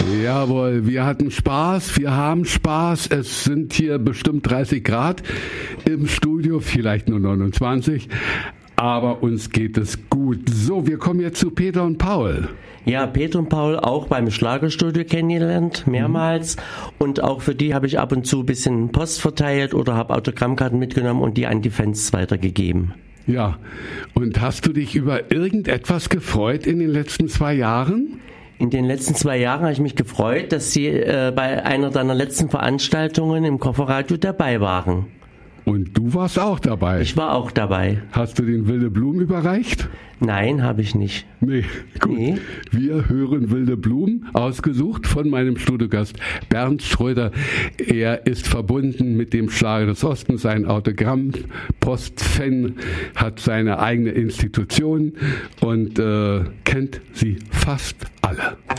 Jawohl, wir hatten Spaß, wir haben Spaß. Es sind hier bestimmt 30 Grad im Studio, vielleicht nur 29. Aber uns geht es gut. So, wir kommen jetzt zu Peter und Paul. Ja, Peter und Paul auch beim Schlagerstudio kennengelernt, mehrmals. Und auch für die habe ich ab und zu ein bisschen Post verteilt oder habe Autogrammkarten mitgenommen und die an die Fans weitergegeben. Ja, und hast du dich über irgendetwas gefreut in den letzten 2 Jahren? In den letzten 2 Jahren habe ich mich gefreut, dass Sie bei einer deiner letzten Veranstaltungen im Kofferradio dabei waren. Und du warst auch dabei. Ich war auch dabei. Hast du den Wilde Blumen überreicht? Nein, habe ich nicht. Nee, gut. Nee. Wir hören Wilde Blumen, ausgesucht von meinem Studiogast Bernd Schröder. Er ist verbunden mit dem Schlager des Ostens, ein Autogramm-Post-Fan, hat seine eigene Institution und kennt sie fast alle.